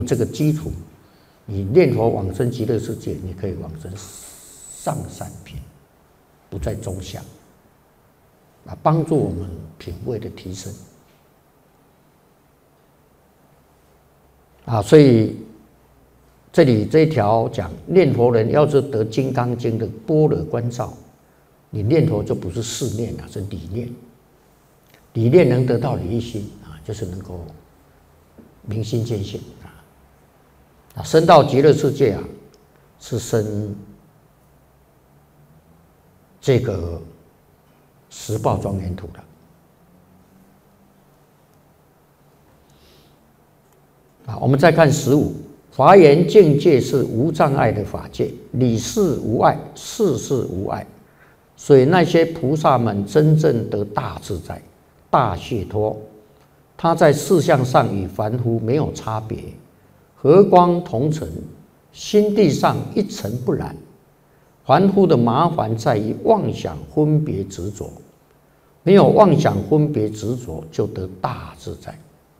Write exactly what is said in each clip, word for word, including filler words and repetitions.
这个基础，你念佛往生极乐世界，你可以往生上三品，不在中下，啊，帮助我们品位的提升。啊，所以这里这一条讲，念佛人要是得《金刚经》的般若观照，你念佛就不是事念了，是理念。理念能得到理一心啊，就是能够明心见性啊。啊，升到极乐世界啊，是升这个十报庄严土的。啊，我们再看十五，华严境界是无障碍的法界，理事无碍，事事无碍，所以那些菩萨们真正得大自在、大解脱，他在事相上与凡夫没有差别，和光同尘，心地上一尘不染。凡夫的麻烦在于妄想分别执着，没有妄想分别执着，就得大自在。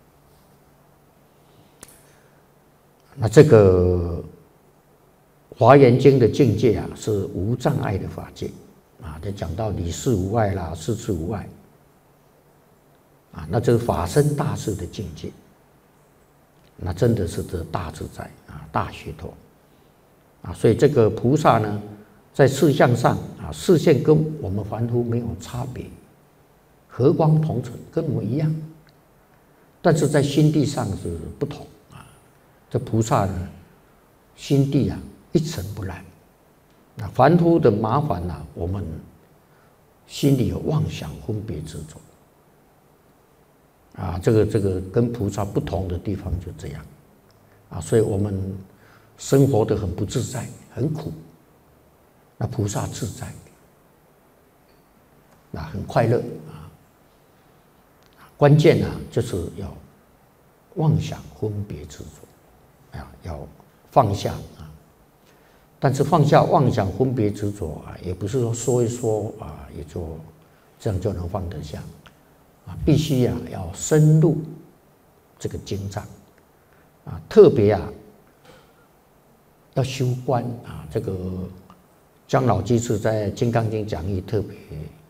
那这个《华严经》的境界啊，是无障碍的法界啊，就讲到理事无碍啦，事事无碍啊，那这是法身大士的境界，那真的是得大自在啊，大解脱啊。所以这个菩萨呢，在事相上啊，视线跟我们凡夫没有差别，和光同尘，跟我们一样，但是在心地上是不同。这菩萨呢，心地啊一尘不染。那凡夫的麻烦呢、啊，我们心里有妄想分别执着啊，这个这个跟菩萨不同的地方就这样啊，所以我们生活得很不自在，很苦。那菩萨自在，那很快乐啊。关键呢、啊，就是要妄想分别执着。啊，要放下啊！但是放下妄想分别执着啊，也不是说说一说啊，也就这样就能放得下啊，必须呀、啊、要深入这个经藏啊，特别啊要修观啊。这个姜老居士在《金刚经》讲义特别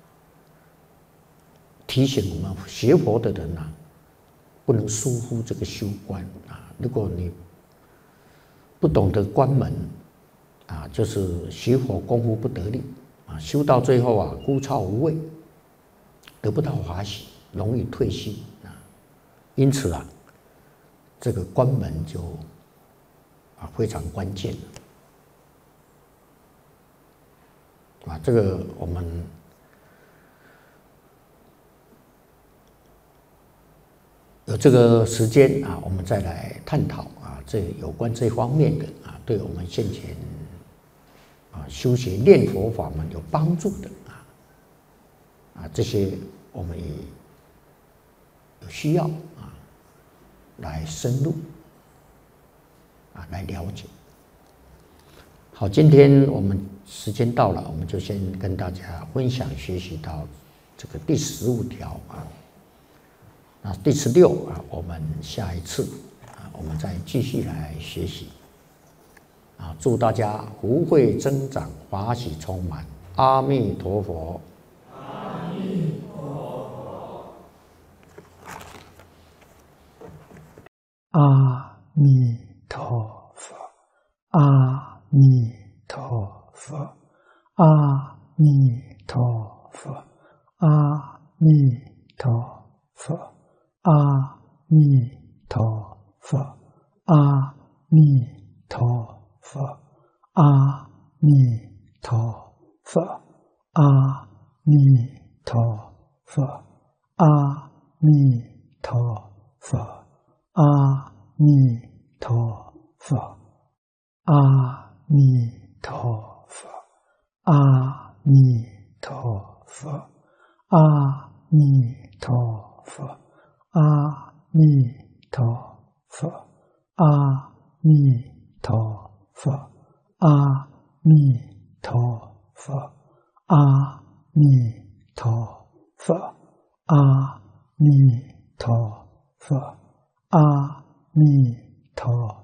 提醒我们学佛的人啊，不能疏忽这个修观啊。如果你不懂得关门啊，就是学佛功夫不得力啊，修到最后啊，枯燥无味，得不到法喜，容易退心啊。因此啊，这个关门就啊非常关键啊。这个我们有这个时间啊，我们再来探讨啊，这有关这方面的啊，对我们现前啊修学念佛法门有帮助的啊啊，这些我们也有需要啊来深入啊来了解。好，今天我们时间到了，我们就先跟大家分享学习到这个第十五条啊。那第十六啊，我们下一次啊，我们再继续来学习啊。祝大家福慧增长，法喜充满。阿弥陀佛。 阿弥陀佛。阿弥陀佛。阿弥陀佛。阿弥陀佛。阿弥陀佛。阿弥陀佛，阿弥陀佛，阿弥陀佛，阿弥陀佛，阿弥陀佛，阿弥陀佛，阿弥陀佛，阿弥陀佛，阿弥陀佛。阿弥陀佛，阿弥陀佛，阿弥陀佛，阿弥陀佛，阿弥陀佛，阿弥陀